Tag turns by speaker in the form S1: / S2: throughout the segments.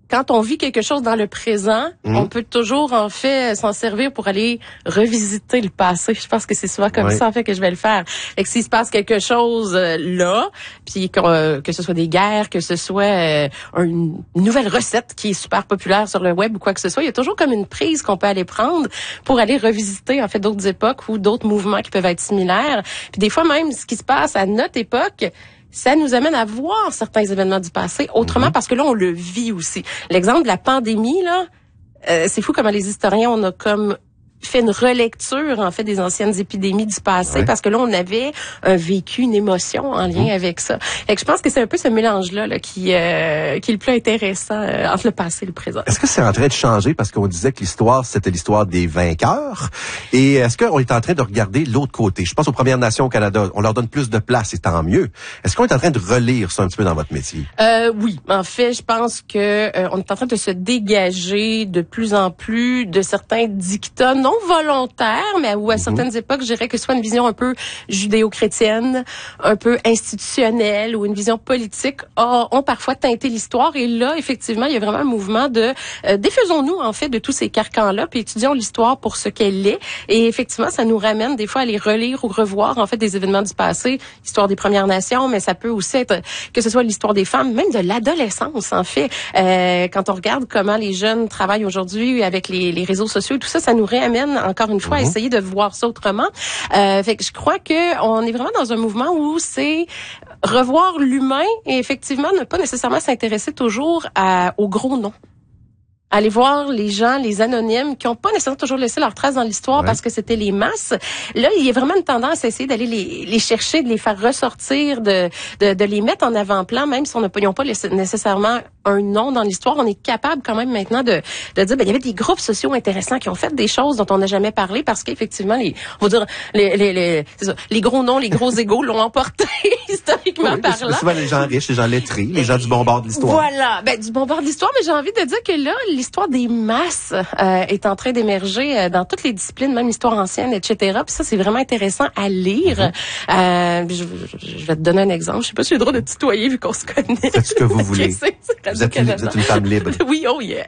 S1: quand on vit quelque chose dans le présent, on peut toujours, en fait, s'en servir pour aller revisiter le passé. Je pense que c'est souvent comme ça, en fait, que je vais le faire. Fait que s'il se passe quelque chose là, puis que ce soit des guerres, que ce soit une nouvelle recette qui est super populaire sur le web ou quoi que ce soit, il y a toujours comme une prise qu'on peut aller prendre pour aller revisiter, en fait, d'autres époques ou d'autres mouvements qui peuvent être similaires. Puis des fois, même, ce qui se passe à notre époque, ça nous amène à voir certains événements du passé autrement parce que là, on le vit aussi. L'exemple de la pandémie, là, c'est fou comment les historiens, on a comme fait une relecture, en fait, des anciennes épidémies du passé parce que là, on avait un vécu, une émotion en lien avec ça. Fait que je pense que c'est un peu ce mélange-là là, qui est le plus intéressant entre le passé et le présent.
S2: Est-ce que c'est en train de changer parce qu'on disait que l'histoire, c'était l'histoire des vainqueurs? Et est-ce qu'on est en train de regarder l'autre côté? Je pense aux Premières Nations au Canada. On leur donne plus de place et tant mieux. Est-ce qu'on est en train de relire ça un petit peu dans votre métier?
S1: Oui. En fait, je pense que on est en train de se dégager de plus en plus de certains dictats non volontaires, mais où à certaines époques, je dirais que soit une vision un peu judéo-chrétienne, un peu institutionnelle ou une vision politique ont parfois teinté l'histoire. Et là, effectivement, il y a vraiment un mouvement de défaisons-nous, en fait, de tous ces carcans-là, puis étudions l'histoire pour ce qu'elle est. Et effectivement, ça nous ramène des fois à les relire ou revoir, en fait, des événements du passé, l'histoire des Premières Nations, mais ça peut aussi être que ce soit l'histoire des femmes, même de l'adolescence, en fait. Quand on regarde comment les jeunes travaillent aujourd'hui avec les réseaux sociaux et tout ça, ça nous réamène encore une fois à essayer de voir ça autrement. Fait que je crois que on est vraiment dans un mouvement où c'est revoir l'humain et effectivement ne pas nécessairement s'intéresser toujours aux gros noms. Aller voir les gens, les anonymes, qui ont pas nécessairement toujours laissé leur trace dans l'histoire parce que c'était les masses. Là, il y a vraiment une tendance à essayer d'aller les chercher, de les faire ressortir, de les mettre en avant-plan, même si ils n'ont pas nécessairement un nom dans l'histoire. On est capable quand même maintenant de dire, il y avait des groupes sociaux intéressants qui ont fait des choses dont on n'a jamais parlé parce qu'effectivement, on va dire, les gros noms, les gros égos l'ont emporté historiquement parlant.
S2: Souvent les gens riches, les gens lettrés, les gens du bon bord de l'histoire.
S1: Voilà, du bon bord de l'histoire, mais j'ai envie de dire que là, l'histoire des masses est en train d'émerger dans toutes les disciplines, même l'histoire ancienne, etc. Puis ça, c'est vraiment intéressant à lire. Je vais te donner un exemple. Je sais pas si j'ai le droit de tutoyer vu qu'on se connaît.
S2: Faites ce que vous voulez. Vous êtes une femme libre.
S1: Oui, oh yeah.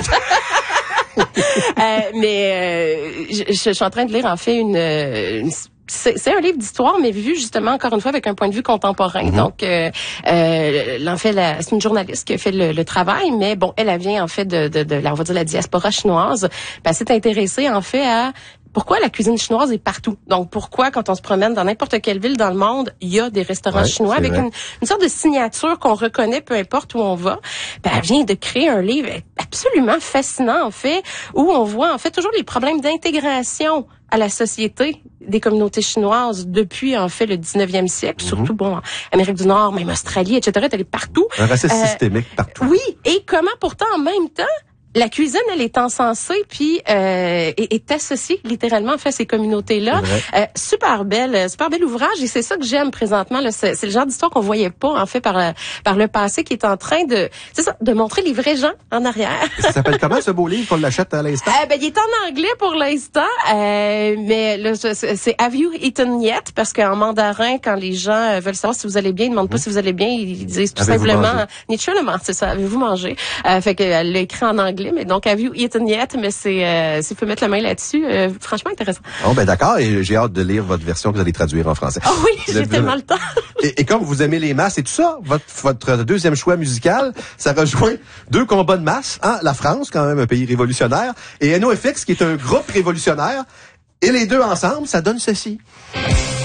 S1: Je suis en train de lire en fait c'est un livre d'histoire, mais vu justement encore une fois avec un point de vue contemporain. Donc, en fait, c'est une journaliste qui a fait le travail, mais bon, elle vient en fait on va dire la diaspora chinoise. Elle s'est intéressée en fait à pourquoi la cuisine chinoise est partout. Donc, pourquoi quand on se promène dans n'importe quelle ville dans le monde, il y a des restaurants chinois avec une sorte de signature qu'on reconnaît peu importe où on va. Elle vient de créer un livre absolument fascinant en fait, où on voit en fait toujours les problèmes d'intégration à la société des communautés chinoises depuis, en fait, le 19e siècle, surtout, Amérique du Nord, même Australie, etc., elle est partout.
S2: Un racisme systémique partout.
S1: Oui, et comment pourtant, en même temps, la cuisine, elle est encensée puis est associée littéralement en fait à ces communautés-là. Super bel ouvrage et c'est ça que j'aime présentement. Là, c'est le genre d'histoire qu'on voyait pas en fait par le passé qui est en train de montrer les vrais gens en arrière.
S2: Ça s'appelle comment ce beau livre qu'on l'achète à l'instant?
S1: Il est en anglais pour l'instant, mais là, c'est Have You Eaten Yet? Parce qu'en mandarin, quand les gens veulent savoir si vous allez bien, ils demandent pas si vous allez bien, ils disent tout simplement naturellement, c'est ça, avez-vous mangé? Fait qu'elle l'a écrit en anglais. Mais donc, Have You Eaten Yet? Mais si vous pouvez mettre la main là-dessus, franchement intéressant.
S2: Oh, d'accord. Et j'ai hâte de lire votre version que vous allez traduire en français.
S1: Oh oui, j'ai tellement le temps.
S2: Et comme vous aimez les masses et tout ça, votre deuxième choix musical, ça rejoint deux combats de masse. La France, quand même un pays révolutionnaire, et NOFX, qui est un groupe révolutionnaire. Et les deux ensemble, ça donne ceci.